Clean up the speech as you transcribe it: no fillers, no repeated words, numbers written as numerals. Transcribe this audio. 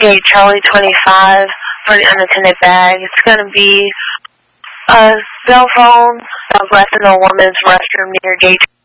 gate Charlie 25 for an unattended bag. It's going to be a cell phone that was left in a woman's restroom near gate